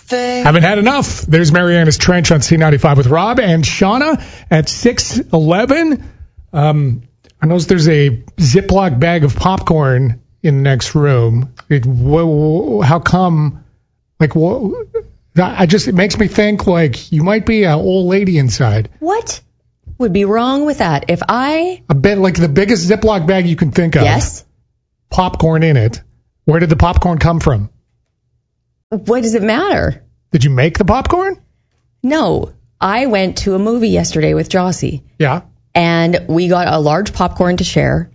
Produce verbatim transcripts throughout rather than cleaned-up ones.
thing. Haven't had enough. There's Mariana's Trench on C ninety-five with Rob and Shauna at six eleven. Um, I noticed there's a Ziploc bag of popcorn in the next room. It, wh- wh- how come? Like, wh- I just, it makes me think, like, you might be an old lady inside. What would be wrong with that? If I... A bit like the biggest Ziploc bag you can think of. Yes. Popcorn in it. Where did the popcorn come from? What does it matter? Did you make the popcorn? No. I went to a movie yesterday with Jossie. Yeah. And we got a large popcorn to share.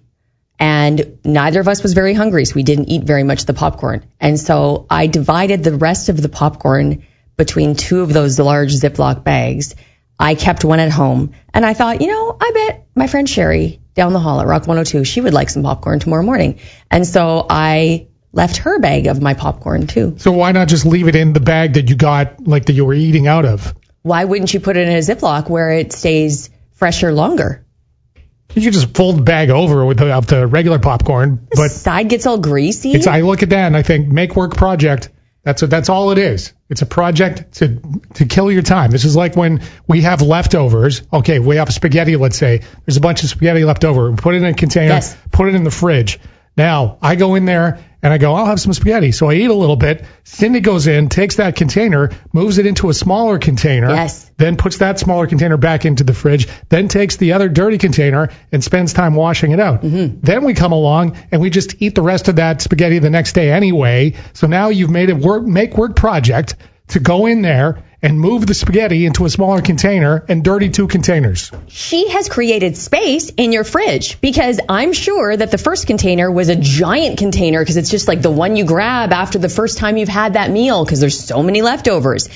And neither of us was very hungry, so we didn't eat very much of the popcorn. And so I divided the rest of the popcorn between two of those large Ziploc bags. I kept one at home. And I thought, you know, I bet my friend Sherry down the hall at Rock one oh two, she would like some popcorn tomorrow morning. And so I left her bag of my popcorn, too. So why not just leave it in the bag that you got, like, that you were eating out of? Why wouldn't you put it in a Ziploc where it stays fresher longer? You could just fold the bag over with the, of the regular popcorn, The but side gets all greasy. it's. I look at that and I think, make work project. That's what, that's all it is. It's a project to to kill your time. This is like when we have leftovers. Okay, we have spaghetti. Let's say there's a bunch of spaghetti left over. We put it in a container. Yes. Put it in the fridge. Now I go in there and I go, I'll have some spaghetti. So I eat a little bit. Cindy goes in, takes that container, moves it into a smaller container. Yes. Then puts that smaller container back into the fridge. Then takes the other dirty container and spends time washing it out. Mm-hmm. Then we come along and we just eat the rest of that spaghetti the next day anyway. So now you've made a work, make work project to go in there and move the spaghetti into a smaller container and dirty two containers. She has created space in your fridge because I'm sure that the first container was a giant container because it's just like the one you grab after the first time you've had that meal because there's so many leftovers.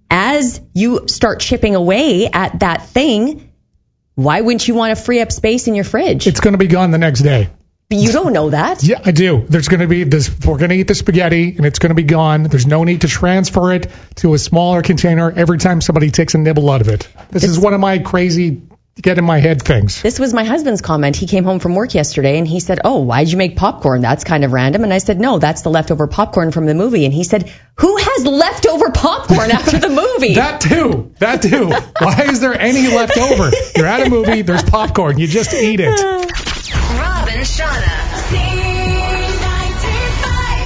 As you start chipping away at that thing, why wouldn't you want to free up space in your fridge? It's going to be gone the next day. But you don't know that. Yeah, I do. There's going to be this. We're going to eat the spaghetti, and it's going to be gone. There's no need to transfer it to a smaller container every time somebody takes a nibble out of it. This It's, is one of my crazy get in my head things. This was my husband's comment. He came home from work yesterday, and he said, oh, why'd you make popcorn? That's kind of random. And I said, no, that's the leftover popcorn from the movie. And he said, who has leftover popcorn after the movie? That too. That too. Why is there any left over? You're at a movie. There's popcorn. You just eat it. Rob and Shauna. C ninety-five.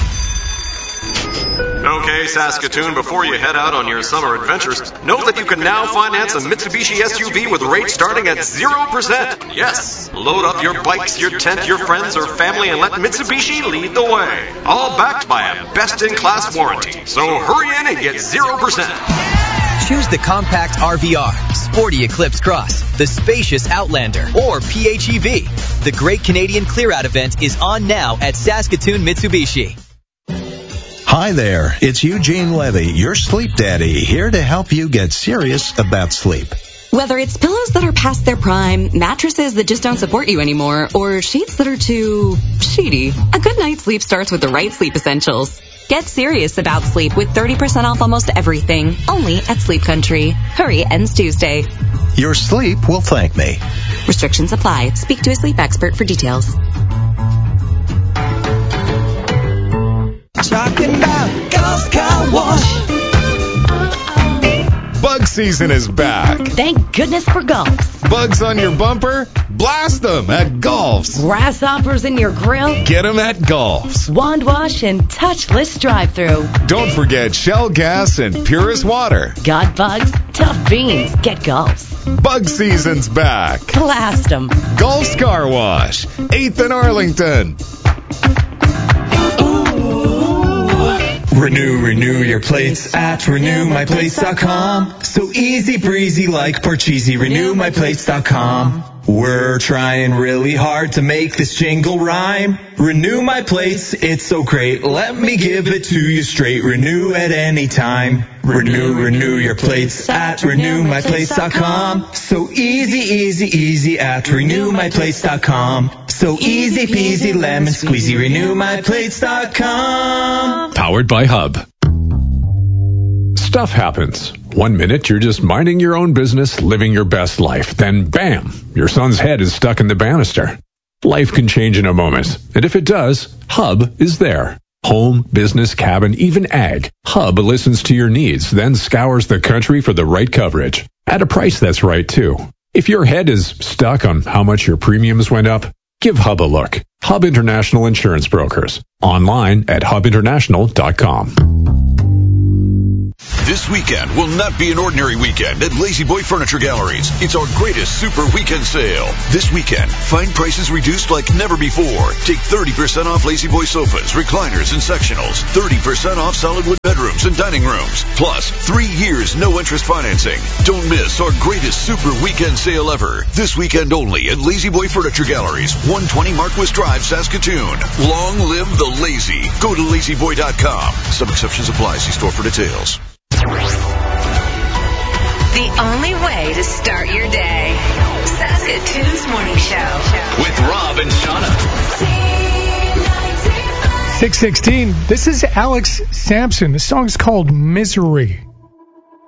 Okay, Saskatoon, before you head out on your summer adventures, note that you can now finance a Mitsubishi S U V with rates starting at zero percent. Yes, load up your bikes, your tent, your friends, or family, and let Mitsubishi lead the way. All backed by a best-in-class warranty. So hurry in and get zero percent. Choose the compact R V R, sporty Eclipse Cross, the spacious Outlander, or P H E V. The Great Canadian Clear Out event is on now at Saskatoon Mitsubishi. Hi there, it's Eugene Levy, your sleep daddy, here to help you get serious about sleep. Whether it's pillows that are past their prime, mattresses that just don't support you anymore, or sheets that are too sheety, a good night's sleep starts with the right sleep essentials. Get serious about sleep with thirty percent off almost everything, only at Sleep Country. Hurry, ends Tuesday. Your sleep will thank me. Restrictions apply. Speak to a sleep expert for details. Talking about Golf Car Wash. Bug season is back. Thank goodness for golf. Bugs on your bumper? Blast them at Golf's. Grasshoppers in your grill? Get them at Golf's. Wand wash and touchless drive-through. Don't forget Shell Gas and Purest Water. Got bugs? Tough beans. Get Golf's. Bug season's back. Blast them. Golf's Car Wash. eighth and Arlington. Renew, renew your plates at renew my plates dot com. So easy breezy like Parcheesi, renew my plates dot com. We're trying really hard to make this jingle rhyme. Renew my plates, it's so great. Let me give it to you straight. Renew at any time. Renew, renew your plates at renew my plates dot com. So easy, easy, easy at renew my plates dot com. So easy peasy lemon squeezy, renew my plates dot com. Powered by Hub. Stuff happens. One minute you're just minding your own business, living your best life. Then bam, your son's head is stuck in the banister. Life can change in a moment. And if it does, Hub is there. Home, business, cabin, even ag. Hub listens to your needs, then scours the country for the right coverage. At a price that's right, too. If your head is stuck on how much your premiums went up, give Hub a look. Hub International Insurance Brokers. Online at hub international dot com. This weekend will not be an ordinary weekend at Lazy Boy Furniture Galleries. It's our greatest super weekend sale. This weekend, find prices reduced like never before. Take thirty percent off Lazy Boy sofas, recliners, and sectionals. thirty percent off solid wood bedrooms and dining rooms. Plus, three years no interest financing. Don't miss our greatest super weekend sale ever. This weekend only at Lazy Boy Furniture Galleries, one twenty Marquis Drive, Saskatoon. Long live the lazy. Go to lazy boy dot com. Some exceptions apply. See store for details. The only way to start your day. Saskatoon's Morning Show. With Rob and Shauna. six sixteen. This is Alex Sampson. The song is called Misery.